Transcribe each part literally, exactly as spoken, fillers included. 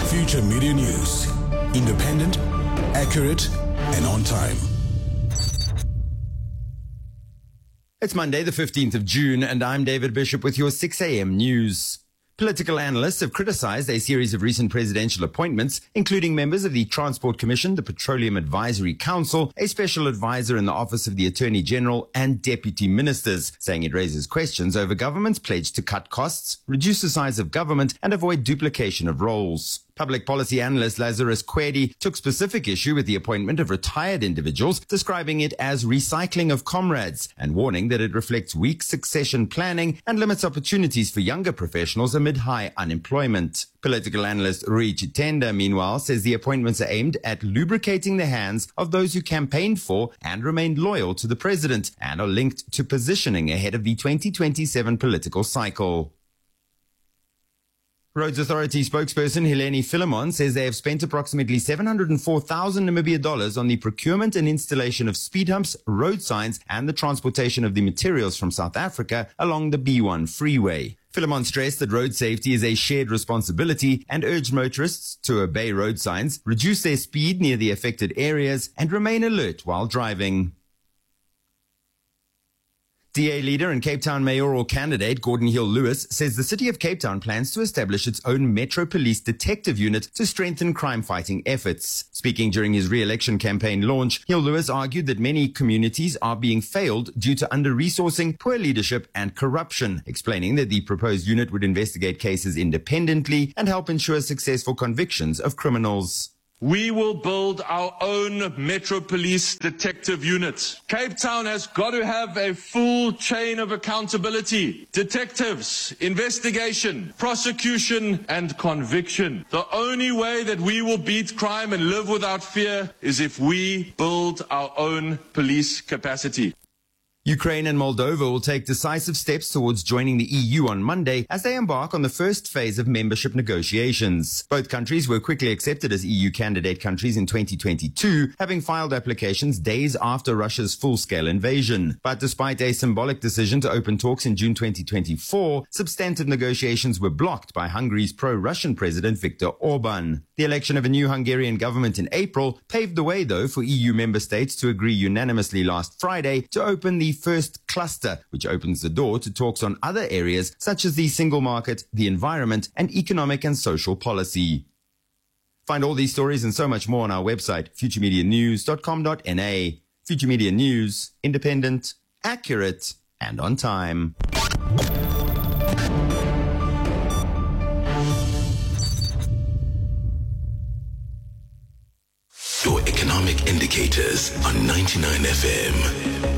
Future Media News. Independent, accurate, and on time. It's Monday, the fifteenth of June, and I'm David Bishop with your six a.m. news. Political analysts have criticized a series of recent presidential appointments, including members of the Transport Commission, the Petroleum Advisory Council, a special advisor in the Office of the Attorney General, and deputy ministers, saying it raises questions over government's pledge to cut costs, reduce the size of government, and avoid duplication of roles. Public policy analyst Lazarus Kwedi took specific issue with the appointment of retired individuals, describing it as recycling of comrades and warning that it reflects weak succession planning and limits opportunities for younger professionals amid high unemployment. Political analyst Rui Chitenda, meanwhile, says the appointments are aimed at lubricating the hands of those who campaigned for and remained loyal to the president and are linked to positioning ahead of the twenty twenty-seven political cycle. Roads Authority spokesperson Helene Philemon says they have spent approximately seven hundred four thousand Namibia dollars on the procurement and installation of speed humps, road signs, and the transportation of the materials from South Africa along the B one freeway. Philemon stressed that road safety is a shared responsibility and urged motorists to obey road signs, reduce their speed near the affected areas, and remain alert while driving. D A leader and Cape Town mayoral candidate Gordon Hill-Lewis says the city of Cape Town plans to establish its own Metro Police detective unit to strengthen crime-fighting efforts. Speaking during his re-election campaign launch, Hill-Lewis argued that many communities are being failed due to under-resourcing, poor leadership and corruption, explaining that the proposed unit would investigate cases independently and help ensure successful convictions of criminals. We will build our own Metro Police detective unit. Cape Town has got to have a full chain of accountability. Detectives, investigation, prosecution, and conviction. The only way that we will beat crime and live without fear is if we build our own police capacity. Ukraine and Moldova will take decisive steps towards joining the E U on Monday as they embark on the first phase of membership negotiations. Both countries were quickly accepted as E U candidate countries in twenty twenty-two, having filed applications days after Russia's full-scale invasion. But despite a symbolic decision to open talks in June twenty twenty-four, substantive negotiations were blocked by Hungary's pro-Russian president Viktor Orban. The election of a new Hungarian government in April paved the way, though, for E U member states to agree unanimously last Friday to open the first cluster, which opens the door to talks on other areas such as the single market, the environment, and economic and social policy. Find all these stories and so much more on our website, future media news dot com dot n a. Future Media News, independent, accurate, and on time. Your economic indicators on ninety-nine F M.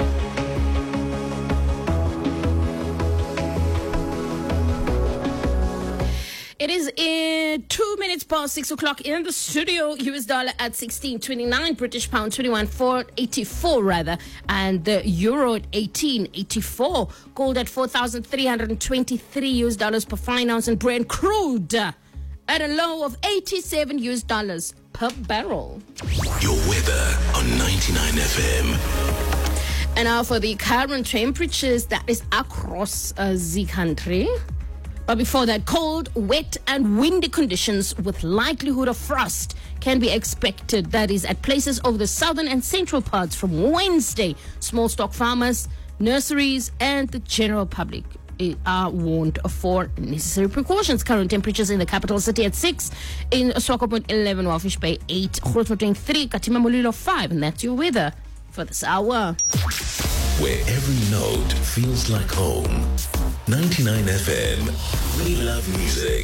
It is in two minutes past six o'clock in the studio. U S dollar at sixteen twenty-nine, British pound twenty-one four eighty-four rather, and the euro at eighteen eighty-four. Gold at four thousand three hundred twenty-three U S dollars per fine ounce, and Brent crude at a low of eighty-seven U S dollars per barrel. Your weather on ninety-nine F M. And now for the current temperatures that is across uh, the country. But before that, cold, wet and windy conditions with likelihood of frost can be expected. That is at places over the southern and central parts from Wednesday. Small stock farmers, nurseries and the general public are warned for necessary precautions. Current temperatures in the capital city at six, in Swakopmund eleven, Walfish Bay eight, Grootfontein three, Katima Mulilo five. And that's your weather for this hour. Where every note feels like home. ninety-nine F M. We love music.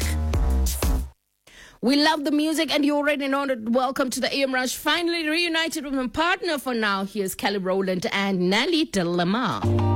We love the music, and you already know that. Welcome to the A M Rush. Finally reunited with my partner for now. Here's Kelly Rowland and Nelly Dilemma.